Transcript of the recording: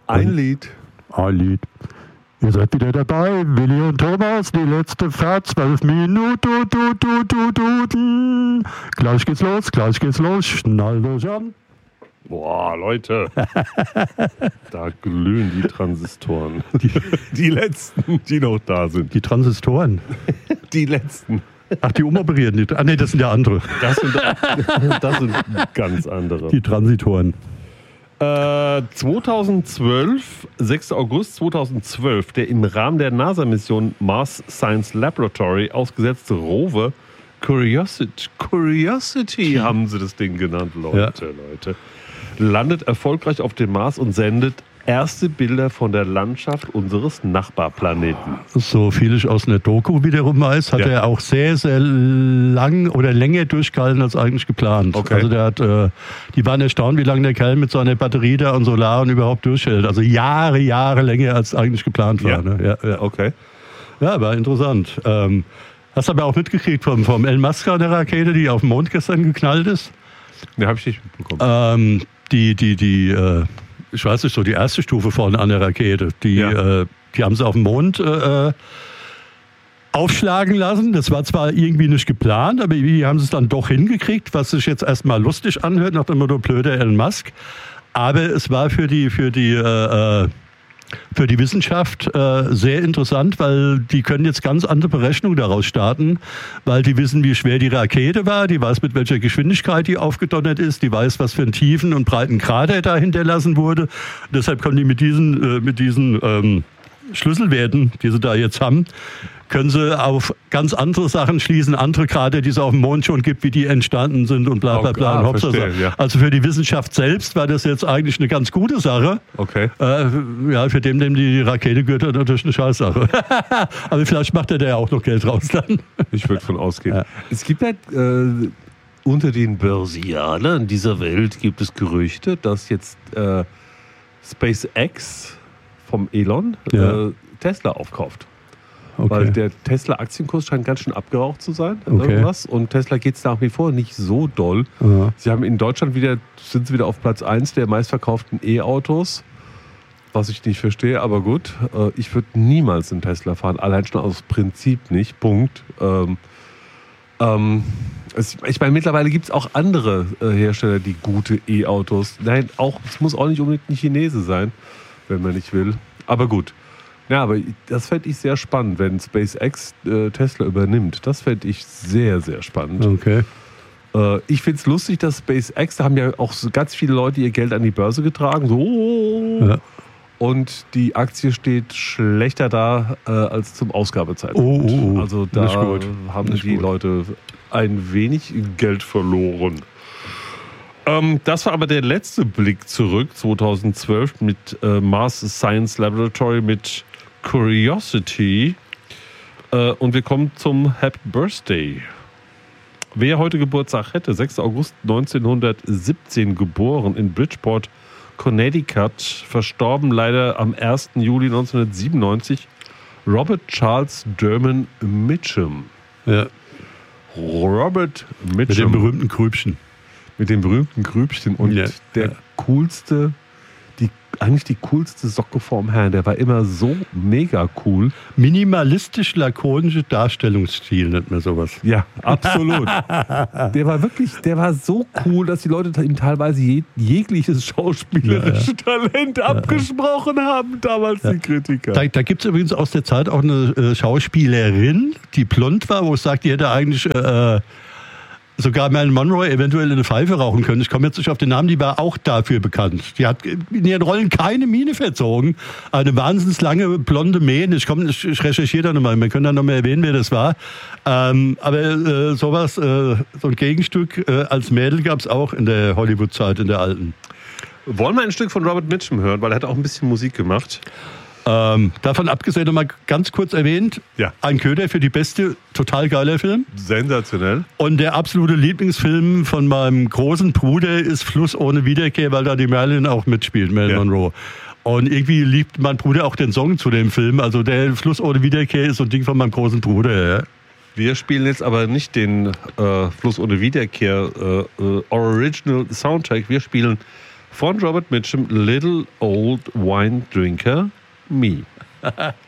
Ein Lied. Ihr seid wieder dabei, Willi und Thomas, die letzte Fahrt, 12 Minuten. Gleich geht's los, schnall euch an. Boah, Leute. Da glühen die Transistoren. Die letzten, die noch da sind. Die Transistoren? Die letzten. Ach, die umoperierten. Nee, das sind ja andere. Das sind ganz andere. Die Transitoren. 2012, 6. August 2012, der im Rahmen der NASA-Mission Mars Science Laboratory ausgesetzte Rover Curiosity haben sie das Ding genannt, Leute, landet erfolgreich auf dem Mars und sendet erste Bilder von der Landschaft unseres Nachbarplaneten. So viel ich aus einer Doku wiederum weiß, hat er auch sehr, sehr lang oder länger durchgehalten als eigentlich geplant. Okay. Also die waren erstaunt, wie lange der Kerl mit seiner Batterie da und Solar und überhaupt durchhält. Also Jahre länger als eigentlich geplant war. Ja. Ne? Ja. Okay. Ja, war interessant. Hast du aber auch mitgekriegt vom Elon Musk an der Rakete, die auf dem Mond gestern geknallt ist? Ne, habe ich nicht mitbekommen. Ich weiß nicht, so die erste Stufe vorne an der Rakete, die haben sie auf dem Mond aufschlagen lassen. Das war zwar irgendwie nicht geplant, aber irgendwie haben sie es dann doch hingekriegt, was sich jetzt erstmal lustig anhört, nach dem Motto blöder Elon Musk. Aber es war für die Wissenschaft sehr interessant, weil die können jetzt ganz andere Berechnungen daraus starten, weil die wissen, wie schwer die Rakete war, die weiß, mit welcher Geschwindigkeit die aufgedonnert ist, die weiß, was für einen tiefen und breiten Krater da hinterlassen wurde. Und deshalb können die mit diesen Schlüsselwerten, die sie da jetzt haben, können sie auf ganz andere Sachen schließen, andere Krater, die es auf dem Mond schon gibt, wie die entstanden sind und bla bla bla. Also für die Wissenschaft selbst war das jetzt eigentlich eine ganz gute Sache. Okay. Für den die Rakete gehört, natürlich eine Scheißsache. Aber vielleicht macht er da ja auch noch Geld raus dann. Ich würde von ausgehen. Ja. Es gibt halt unter den Börsianern dieser Welt gibt es Gerüchte, dass jetzt SpaceX vom Elon Tesla aufkauft. Okay. Weil der Tesla-Aktienkurs scheint ganz schön abgeraucht zu sein. Irgendwas. Und Tesla geht es nach wie vor nicht so doll. Aha. Sie haben in Deutschland sind sie wieder auf Platz 1 der meistverkauften E-Autos. Was ich nicht verstehe, aber gut. Ich würde niemals einen Tesla fahren. Allein schon aus Prinzip nicht. Punkt. Ich meine, mittlerweile gibt es auch andere Hersteller, die gute E-Autos. Nein, es muss auch nicht unbedingt ein Chinese sein, wenn man nicht will. Aber gut. Ja, aber das fände ich sehr spannend, wenn SpaceX Tesla übernimmt. Das fände ich sehr, sehr spannend. Okay. Ich finde es lustig, dass SpaceX, da haben ja auch so ganz viele Leute ihr Geld an die Börse getragen. Ja. Und die Aktie steht schlechter da als zum Ausgabezeitpunkt. Also da haben die Leute ein wenig Geld verloren. Das war aber der letzte Blick zurück, 2012 mit Mars Science Laboratory mit Curiosity. Und wir kommen zum Happy Birthday. Wer heute Geburtstag hätte, 6. August 1917 geboren in Bridgeport, Connecticut, verstorben leider am 1. Juli 1997, Robert Charles Derman Mitchum. Ja. Robert Mitchum. Mit dem berühmten Grübchen. Mit dem berühmten Grübchen und der coolste, eigentlich die coolste Socke vorm Herrn. Der war immer so mega cool. Minimalistisch-lakonische Darstellungsstil nennt man sowas. Ja, absolut. Der war so cool, dass die Leute ihm teilweise jegliches schauspielerische Talent abgesprochen haben, damals die Kritiker. Da gibt es übrigens aus der Zeit auch eine Schauspielerin, die blond war, wo es sagt, die hätte eigentlich sogar Marilyn Monroe eventuell eine Pfeife rauchen können. Ich komme jetzt nicht auf den Namen, die war auch dafür bekannt. Die hat in ihren Rollen keine Miene verzogen. Eine wahnsinnig lange blonde Mähne. Ich recherchiere da nochmal. Wir können da nochmal erwähnen, wer das war. Aber sowas, so ein Gegenstück als Mädel gab es auch in der Hollywood-Zeit, in der alten. Wollen wir ein Stück von Robert Mitchum hören, weil er hat auch ein bisschen Musik gemacht. Davon abgesehen nochmal ganz kurz erwähnt, Ein Köder für die Beste, total geiler Film. Sensationell. Und der absolute Lieblingsfilm von meinem großen Bruder ist Fluss ohne Wiederkehr, weil da die Marilyn auch mitspielt, Marilyn Monroe. Und irgendwie liebt mein Bruder auch den Song zu dem Film. Also der Fluss ohne Wiederkehr ist so ein Ding von meinem großen Bruder. Ja. Wir spielen jetzt aber nicht den Fluss ohne Wiederkehr Original Soundtrack. Wir spielen von Robert Mitchum, Little Old Wine Drinker Me.